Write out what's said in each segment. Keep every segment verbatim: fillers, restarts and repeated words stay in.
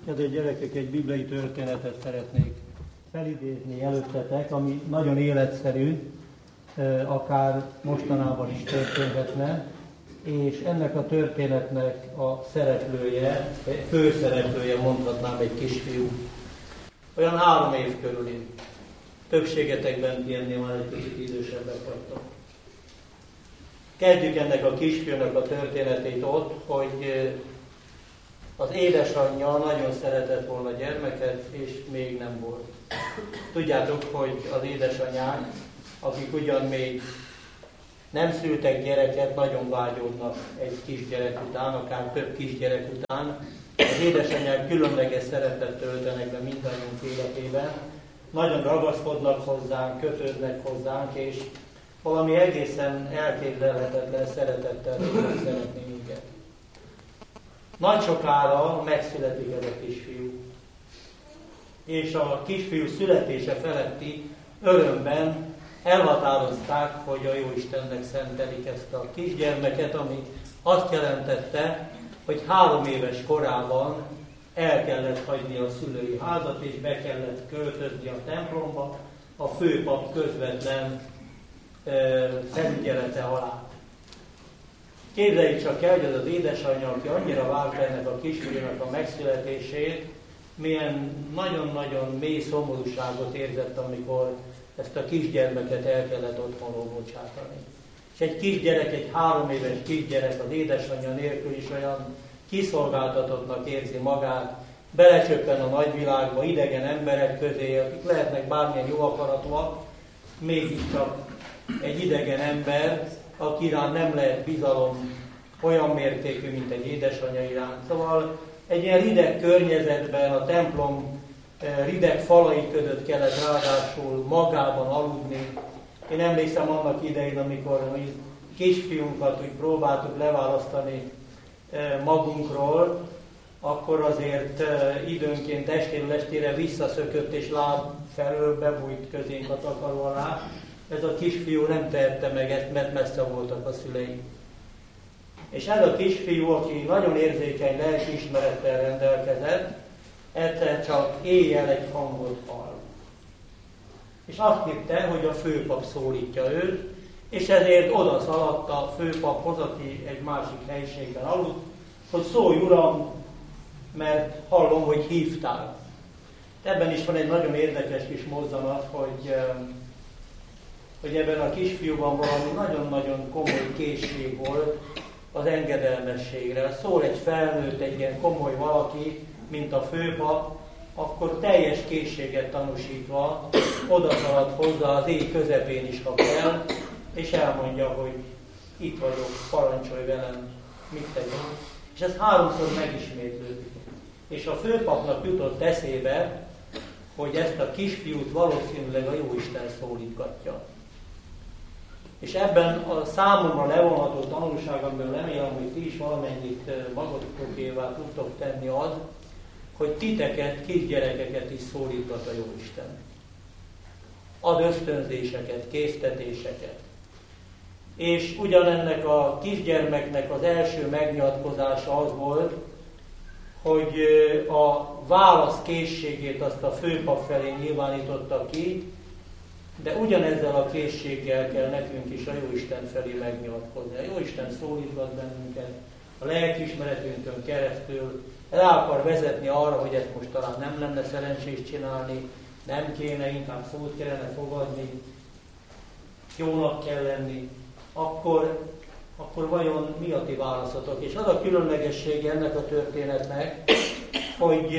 Kedves gyerekek, egy bibliai történetet szeretnék felidézni előttetek, ami nagyon életszerű, akár mostanában is történhetne, és ennek a történetnek a szereplője, főszereplője, mondhatnám, egy kisfiú. Olyan három év körüli. Többségetekben ilyennél már egy kicsit idősebbek vagytok. Kezdjük ennek a kisfiúnak a történetét ott, hogy az édesanyja nagyon szeretett volna gyermeket, és még nem volt. Tudjátok, hogy az édesanyák, akik ugyan még nem szültek gyereket, nagyon vágyódnak egy kisgyerek után, akár több kisgyerek után. Az édesanyák különleges szerepet töltenek be mindannyiunk életében. Nagyon ragaszkodnak hozzánk, kötődnek hozzánk, és valami egészen elképzelhetetlen szeretettel tudnak szeretni minket. Nagy sokára megszületik ez a kisfiú. És a kisfiú születése feletti örömben elhatározták, hogy a Jóistennek szentelik ezt a kisgyermeket, ami azt jelentette, hogy három éves korában el kellett hagyni a szülői házat, és be kellett költözni a templomba a főpap közvetlen e, felügyelete alá. Képzeljük csak el, hogy az az édesanyja, aki annyira várta ennek a kisfiúnak a megszületését, milyen nagyon-nagyon mély szomorúságot érzett, amikor ezt a kisgyermeket el kellett otthonról bocsátani. És egy kisgyerek, egy három éves kisgyerek az édesanyja nélkül is olyan kiszolgáltatottnak érzi magát, belecsöppen a nagyvilágba, idegen emberek közé, akik lehetnek bármilyen jó akaratúak, mégiscsak egy idegen ember, aki iránt nem lehet bizalom olyan mértékű, mint egy édesanyja iránt. Szóval egy ilyen rideg környezetben, a templom rideg falai között kellett ráadásul magában aludni. Én emlékszem annak idején, amikor mi kisfiunkat úgy próbáltuk leválasztani magunkról, akkor azért időnként estéről estére visszaszökött és láb felől bebújt közénk a takaró alá. Ez a kisfiú nem tehette meg ezt, mert messze voltak a szülei. És ez a kisfiú, aki nagyon érzékeny lelkiismerettel rendelkezett, egyszer csak éjjel egy hangot hall. És azt hitte, hogy a főpap szólítja őt, és ezért oda szaladt a főpaphoz, aki egy másik helyiségben aludt, hogy szólj, uram, mert hallom, hogy hívtál. Ebben is van egy nagyon érdekes kis mozzanat, hogy, hogy ebben a kisfiúban valami nagyon-nagyon komoly készség volt az engedelmességre. Szól egy felnőtt, egy ilyen komoly valaki, mint a főpap, akkor teljes készséget tanúsítva odaszalad hozzá az éj közepén is, ha kell, és elmondja, hogy itt vagyok, parancsolj velem, mit tegyünk. És ez háromszor megismétlődik. És a főpapnak jutott eszébe, hogy ezt a kisfiút valószínűleg a Jóisten szólítgatja. És ebben a számomra levonható tanulság, amiben remélem, hogy ti is valamennyit magatokévá tudtok tenni, az, hogy titeket, kisgyerekeket is szólítgat a Jóisten. Ad ösztönzéseket, késztetéseket. És ugyanennek a kisgyermeknek az első megnyilatkozása az volt, hogy a válasz készségét azt a főpap felé nyilvánította ki, de ugyanezzel a készséggel kell nekünk is a Jóisten felé megnyilatkozni. A Jóisten szólítgat bennünket, a lelkiismeretünkön keresztül, el akar vezetni arra, hogy ezt most talán nem lenne szerencsés csinálni, nem kéne, inkább szót kellene fogadni, jónak kell lenni, akkor, akkor vajon mi a ti válaszotok? És az a különlegessége ennek a történetnek, hogy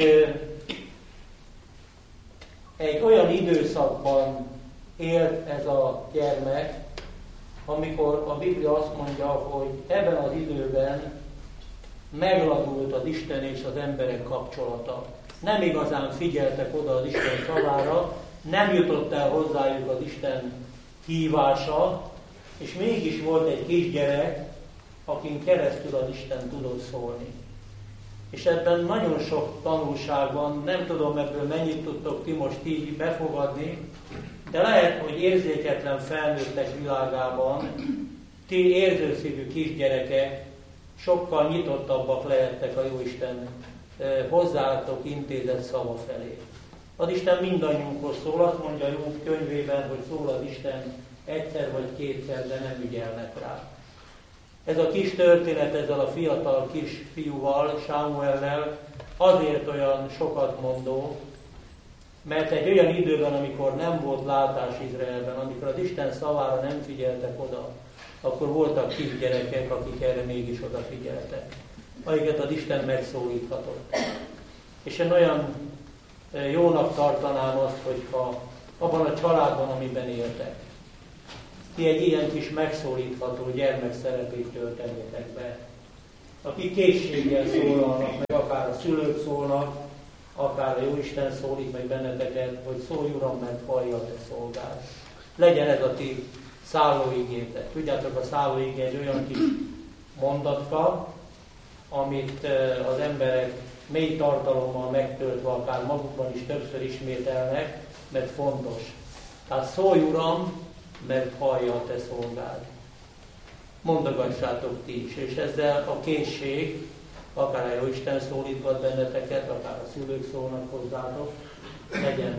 egy olyan időszakban élt ez a gyermek, amikor a Biblia azt mondja, hogy ebben az időben megladult az Isten és az emberek kapcsolata. Nem igazán figyeltek oda az Isten szavára, nem jutott el hozzájuk az Isten hívása, és mégis volt egy kisgyerek, akin keresztül az Isten tudott szólni. És ebben nagyon sok tanulság van, nem tudom ebből mennyit tudtok ti most így befogadni, de lehet, hogy érzéketlen felnőttek világában ti érzőszívű kisgyerekek sokkal nyitottabbak lehettek a Jóisten hozzátok intézett szava felé. Az Isten mindannyiunkhoz szól, azt mondja Jobb könyvében, hogy szól az Isten egyszer vagy kétszer, de nem ügyelnek rá. Ez a kis történet ezzel a fiatal kisfiúval, Sámuellel azért olyan sokat mondó, mert egy olyan időben, amikor nem volt látás Izraelben, amikor az Isten szavára nem figyeltek oda, akkor voltak kisgyerekek, akik erre mégis odafigyeltek, akiket az Isten megszólíthatott. És én olyan jónak tartanám azt, hogyha abban a családban, amiben éltek, ti egy ilyen kis megszólítható gyermek szerepét töltenétek be, akik készséggel szólalnak, meg akár a szülők szólnak, akár a Jóisten szólít meg benneteket, hogy szólj Uram, mert hallja te szolgád. Legyen ez a ti szállóigétek. Tudjátok, a szállóigé egy olyan kis mondatka, amit az emberek mély tartalommal megtöltve, akár magukban is többször ismételnek, mert fontos. Tehát szólj Uram, mert hallja a te szolgád. Mondogassátok ti is, és ezzel a készség, akár a Jóisten szólítgat benneteket, akár a szülők szólnak hozzátok, legyen,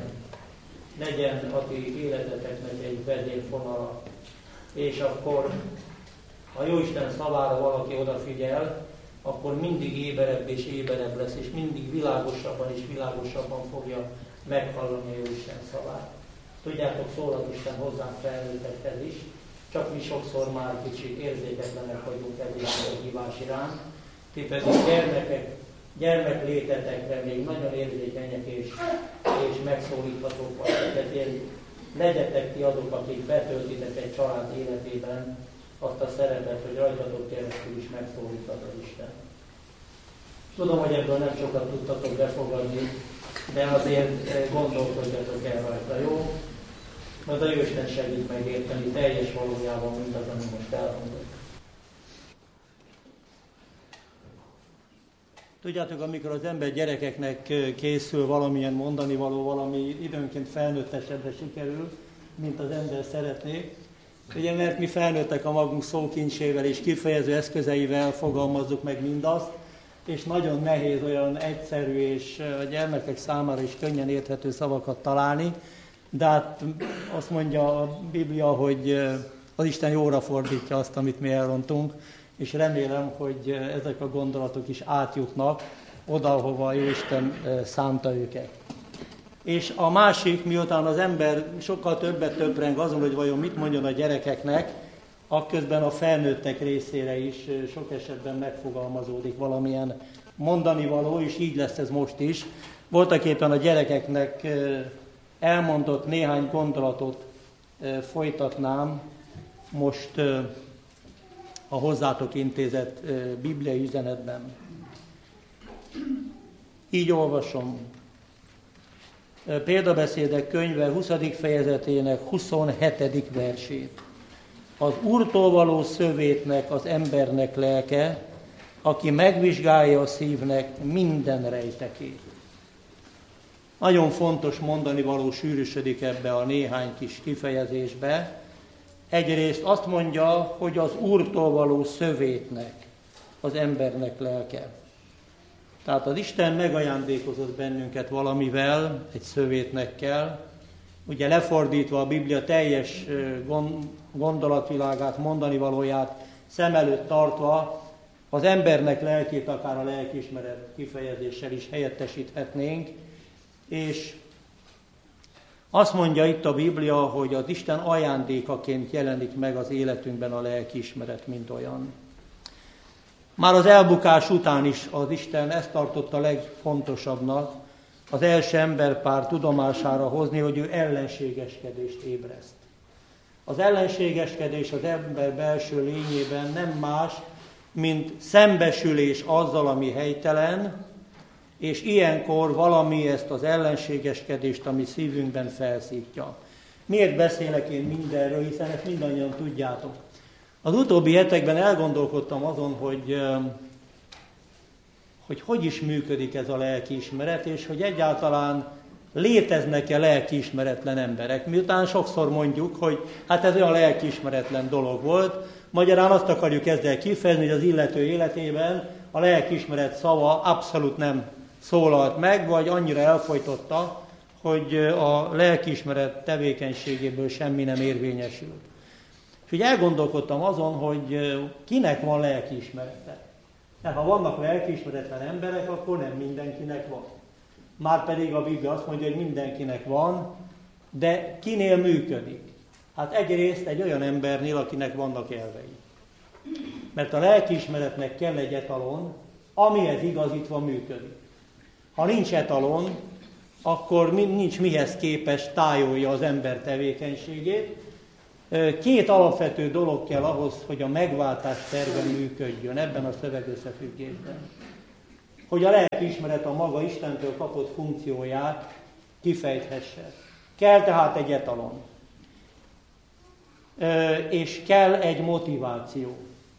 legyen a ti életeteknek egy vezérfonala. És akkor, ha Jóisten szavára valaki odafigyel, akkor mindig éberebb és éberebb lesz, és mindig világosabban és világosabban fogja meghallani a Jóisten szavát. Tudjátok, szól az Isten hozzánk felnőttekhez is, csak mi sokszor már kicsit érzéketlenek vagyunk e világos hívás iránt, ti pedig gyermekek, gyermeklétetekre még nagyon érzékenyek és, és megszólíthatók vagyok. Ezért legyetek ti azok, akik betöltitek egy család életében azt a szeretet, hogy rajtatok keresztül is megszólíthat az Isten. Tudom, hogy ebből nem sokat tudtatok befogadni, de azért gondolkodjatok el rajta, jó? Mert a Jóisten segít megérteni teljes valójában, mint az, ami most elmondott. Tudjátok, amikor az ember gyerekeknek készül valamilyen mondani való, valami időnként felnőttesebbre sikerül, mint az ember szeretné, ugye, mert mi felnőttek a magunk szókincsével és kifejező eszközeivel fogalmazzuk meg mindazt, és nagyon nehéz olyan egyszerű és a gyermekek számára is könnyen érthető szavakat találni, de hát azt mondja a Biblia, hogy az Isten jóra fordítja azt, amit mi elrontunk, és remélem, hogy ezek a gondolatok is átjutnak oda, ahova a Jóisten szánta őket. És a másik, miután az ember sokkal többet töpreng azon, hogy vajon mit mondjon a gyerekeknek, akközben a felnőttek részére is sok esetben megfogalmazódik valamilyen mondani való, és így lesz ez most is. Voltaképpen a gyerekeknek elmondott néhány gondolatot folytatnám most a hozzátok intézett bibliai üzenetben. Így olvasom. Példabeszédek könyve huszadik fejezetének huszonhetedik versét. Az Úrtól való szövétnek az embernek lelke, aki megvizsgálja a szívnek minden rejtekét. Nagyon fontos mondani való sűrűsödik ebbe a néhány kis kifejezésbe. Egyrészt azt mondja, hogy az Úrtól való szövétnek az embernek lelke. Tehát az Isten megajándékozott bennünket valamivel, egy szövétnekkel. Ugye lefordítva a Biblia teljes gondolatvilágát, mondani valóját szem előtt tartva, az embernek lelkét akár a lelkiismeret kifejezéssel is helyettesíthetnénk, és azt mondja itt a Biblia, hogy az Isten ajándékaként jelenik meg az életünkben a lelkiismeret, mint olyan. Már az elbukás után is az Isten ezt tartotta legfontosabbnak, az első emberpár tudomására hozni, hogy ő ellenségeskedést ébreszt. Az ellenségeskedés az ember belső lényében nem más, mint szembesülés azzal, ami helytelen, és ilyenkor valami ezt az ellenségeskedést, ami szívünkben felszítja. Miért beszélek én mindenről, hiszen ezt mindannyian tudjátok. Az utóbbi hetekben elgondolkodtam azon, hogy, hogy hogy is működik ez a lelkiismeret, és hogy egyáltalán léteznek-e lelkiismeretlen emberek. Miután sokszor mondjuk, hogy hát ez olyan lelkiismeretlen dolog volt, magyarán azt akarjuk ezzel kifejezni, hogy az illető életében a lelkiismeret szava abszolút nem szólalt meg, vagy annyira elfojtotta, hogy a lelkiismeret tevékenységéből semmi nem érvényesült. És úgy elgondolkodtam azon, hogy kinek van lelkiismerete. Mert ha vannak lelkiismeretlen emberek, akkor nem mindenkinek van. Márpedig a Biblia azt mondja, hogy mindenkinek van, de kinél működik? Hát egyrészt egy olyan embernél, akinek vannak elvei. Mert a lelkiismeretnek kell egy etalon, amihez igazítva működik. Ha nincs etalon, akkor nincs mihez képes tájolja az ember tevékenységét. Két alapvető dolog kell ahhoz, hogy a megváltás terve működjön ebben a szövegösszefüggésben. Hogy a lelkiismeret a maga Istentől kapott funkcióját kifejthesse. Kell tehát egy etalon. És kell egy motiváció.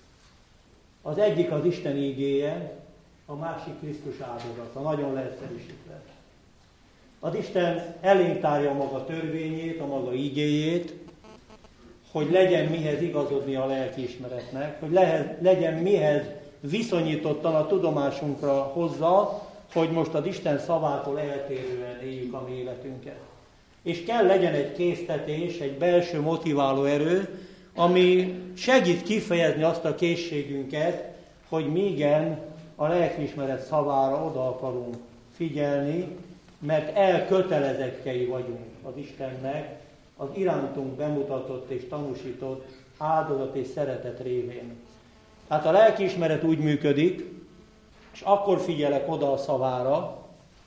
Az egyik az Isten igéje, a másik Krisztus áldozata, nagyon leegyszerűsítve. Az Isten elénk tárja a maga törvényét, a maga igéjét, hogy legyen mihez igazodni a lelkiismeretnek, hogy lehet, legyen mihez viszonyítottan a tudomásunkra hozza, hogy most az Isten szavától eltérően éljük a mi életünket. És kell legyen egy késztetés, egy belső motiváló erő, ami segít kifejezni azt a készségünket, hogy mi igen a lelkiismeret szavára oda akarunk figyelni, mert elkötelezettjei vagyunk az Istennek, az irántunk bemutatott és tanúsított áldozat és szeretet révén. Tehát a lelkiismeret úgy működik, és akkor figyelek oda a szavára,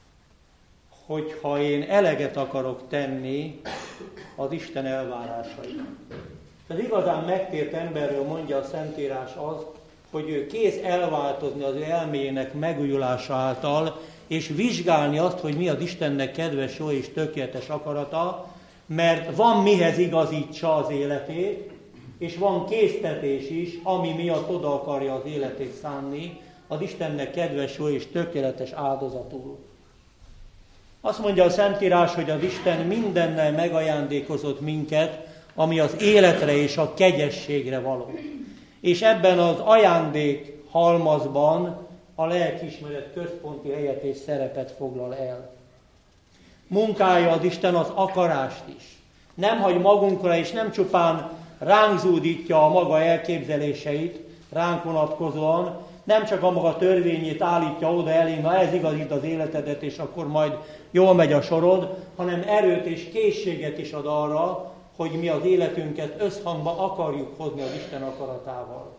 hogyha én eleget akarok tenni az Isten elvárásainak. Az igazán megtért emberről mondja a Szentírás az, hogy ő kész elváltozni az ő elméjének megújulása által, és vizsgálni azt, hogy mi az Istennek kedves, jó és tökéletes akarata, mert van mihez igazítsa az életét, és van késztetés is, ami miatt oda akarja az életét szánni, az Istennek kedves, jó és tökéletes áldozatul. Azt mondja a Szentírás, hogy az Isten mindennel megajándékozott minket, ami az életre és a kegyességre való. És ebben az ajándék halmazban a lelkiismeret központi helyet és szerepet foglal el. Munkálja az Isten az akarást is. Nem hagy magunkra, és nem csupán ránk zúdítja a maga elképzeléseit, ránk vonatkozóan, nem csak a maga törvényét állítja oda elénk, na ez igazít az életedet, és akkor majd jól megy a sorod, hanem erőt és készséget is ad arra, hogy mi az életünket összhangba akarjuk hozni az Isten akaratával.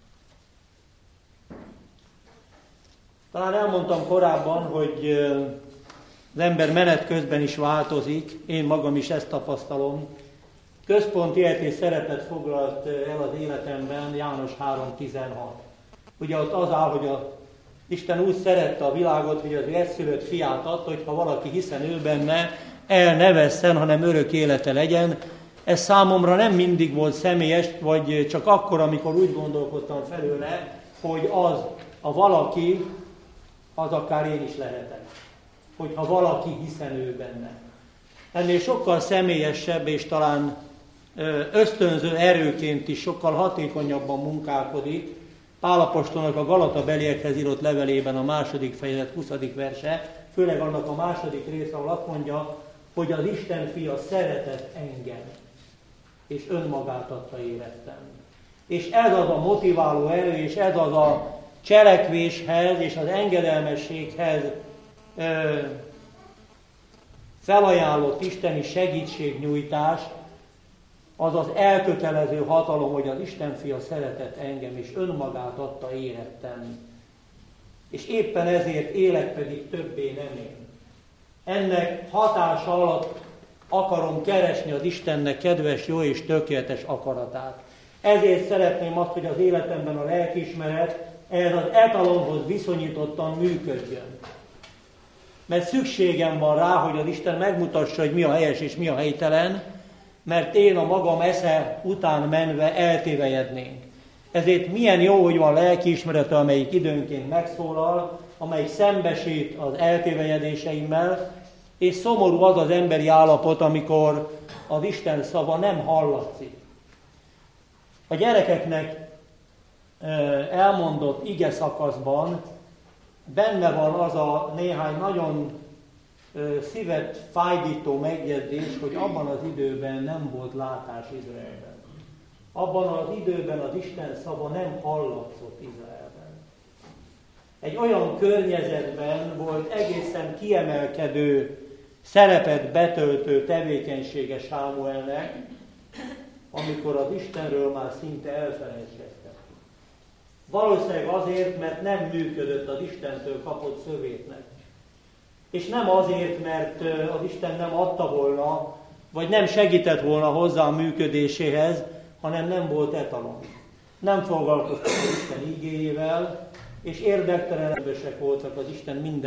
Talán elmondtam korábban, hogy az ember menet közben is változik, én magam is ezt tapasztalom. Központi élet és szerepet foglalt el az életemben János három tizenhat. Ugye ott az áll, hogy a Isten úgy szerette a világot, hogy az ő egyszülött fiát adta, hogy ha valaki hiszen ő benne, el ne vesszen, hanem örök élete legyen. Ez számomra nem mindig volt személyes, vagy csak akkor, amikor úgy gondolkodtam felőle, hogy az a valaki, az akár én is lehetek. Hogyha valaki hiszen ő benne. Ennél sokkal személyesebb és talán ösztönző erőként is sokkal hatékonyabban munkálkodik Pál apostolnak a Galata beliekhez írott levelében a második fejezet huszadik verse, főleg annak a második része, ahol azt mondja, hogy az Isten fia szeretett engem, és önmagát adta érettem. És ez az a motiváló erő, és ez az a cselekvéshez és az engedelmességhez ö, felajánlott isteni segítségnyújtás, az az elkötelező hatalom, hogy az Isten fia szeretett engem, és önmagát adta érettem. És éppen ezért élek pedig többé nem én. Ennek hatása alatt akarom keresni az Istennek kedves, jó és tökéletes akaratát. Ezért szeretném azt, hogy az életemben a lelkiismeret ehhez az etalonhoz viszonyítottan működjön. Mert szükségem van rá, hogy az Isten megmutassa, hogy mi a helyes és mi a helytelen, mert én a magam esze után menve eltévejednénk. Ezért milyen jó, hogy van lelkiismerete, amelyik időnként megszólal, amelyik szembesít az eltévejedéseimmel, és szomorú az az emberi állapot, amikor az Isten szava nem hallatszik. A gyerekeknek elmondott ige szakaszban benne van az a néhány nagyon ö, szívet fájdító megjegyzés, hogy abban az időben nem volt látás Izraelben. Abban az időben az Isten szava nem hallatszott Izraelben. Egy olyan környezetben volt egészen kiemelkedő szerepet betöltő tevékenysége Sámuelnek, amikor az Istenről már szinte elfelejtkeztek. Valószínűleg azért, mert nem működött az Istentől kapott szövétnek. És nem azért, mert az Isten nem adta volna, vagy nem segített volna hozzá a működéséhez, hanem nem volt etalon. Nem foglalkoztak az Isten igéjével, és érdektelenebbesek voltak az Isten minden